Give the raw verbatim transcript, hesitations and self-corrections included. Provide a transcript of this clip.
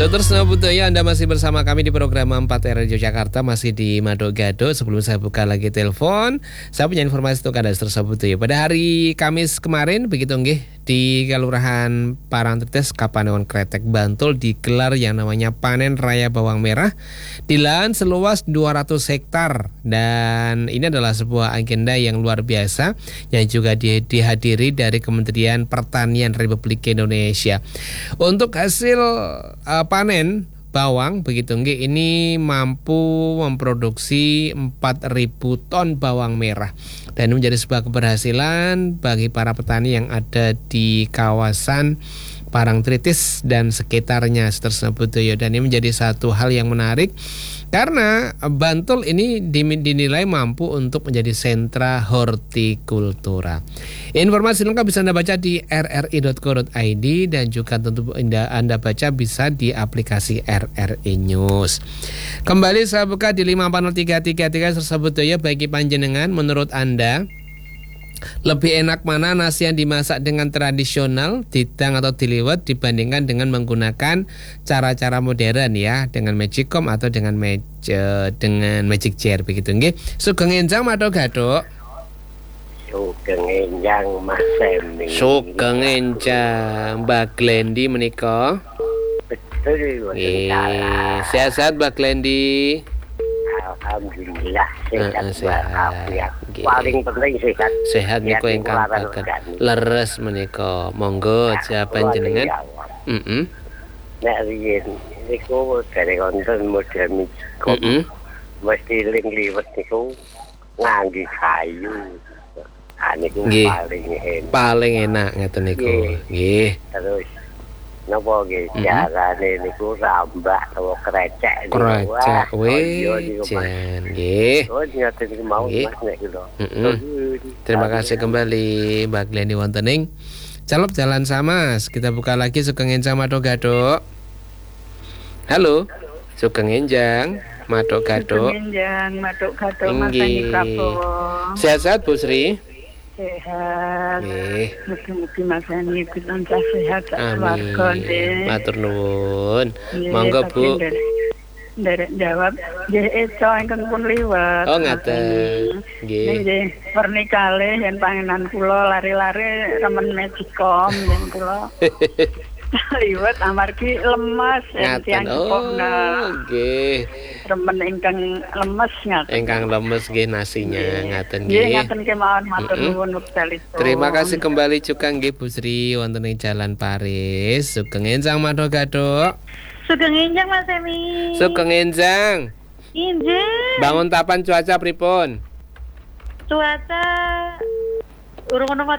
Saudara Budaya, Anda masih bersama kami di program empat R Radio Jakarta, masih di Mado Gado. Sebelum saya buka lagi telepon, saya punya informasi untuk Anda Saudara Budaya. Pada hari Kamis kemarin, begitu nggih, di Kelurahan Parangtritis, Kapanewon Kretek, Bantul digelar yang namanya Panen Raya Bawang Merah di lahan seluas dua ratus hektar. Dan ini adalah sebuah agenda yang luar biasa yang juga di, dihadiri dari Kementerian Pertanian Republik Indonesia. Untuk hasil uh, panen bawang begitu nggih, ini mampu memproduksi empat ribu ton bawang merah dan ini menjadi sebuah keberhasilan bagi para petani yang ada di kawasan Parangtritis dan sekitarnya tersebut ya. Dan ini menjadi satu hal yang menarik karena Bantul ini dinilai mampu untuk menjadi sentra hortikultura. Informasi lengkap bisa Anda baca di r r i dot co dot i d dan juga tentu Anda, Anda baca bisa di aplikasi R R I News. Kembali saya buka di lima empat nol tiga tiga tiga tersebut ya. Bagi panjenengan, menurut Anda lebih enak mana nasi yang dimasak dengan tradisional, didang atau diliwet dibandingkan dengan menggunakan cara-cara modern ya, dengan magicom atau dengan magic dengan magic jar begitu nggih. Sugeng enjang Mado Gado. Sugeng enjang Mas Semi. Sugeng enjang Mbak Glendi menika. Betul. Nggih, sehat-sehat Mbak Glendi. Alhamdulillah sehat, uh, sehat. Okay. Paling penting sehat. Sehat niku ingkang bagus. Leres menika. Monggo jawaban jenengan. Heeh. Nek riyen niku dari konten model misko. Heeh. Mesti ling liwet niku ngangge kayu. Ah niku paling enak. Paling enak ngeten niku. Nggih. Terus napa nggih carane niku rambak atau krecek niku. Krecek jan nggih. Oh nyaten niku mau Mas nek kula. Terima kasih kembali Mbak Glendi wonten ing Calop Jalan Samas. Kita buka lagi Sugeng Enjang Mado Gado. Halo. Sugeng Enjang Mado Gado. Sugeng Enjang Mado Gado Mas Andi Prabowo. Sehat-sehat Bu Sri? Sehat. Nggih. Mugi-mugi Mas Ani tansah sehat keluarga nggih. Matur nuwun. Monggo Bu. Nderek jawab nggih eco ingkang pun liwat. Oh ngaten. Nggih. Nggih pernikale yen pangenan kula lari-lari remen magicom yen kula. Liwat amargi lemas ngaten. Oh nggih. Remen ingkang lemes ngaten. Ingkang lemes nggih nasinya ngaten nggih. Nggih ngaten kemawon matur nuwun wekdal itu. Terima kasih kembali juga nggih Bu Sri wonten ing Jalan Paris. Sugeng enjang Mado Gado. Sugeng enjang Mas Emi. Sugeng enjang. Injang. Bangun tapan cuaca pripun? Cuaca urung ono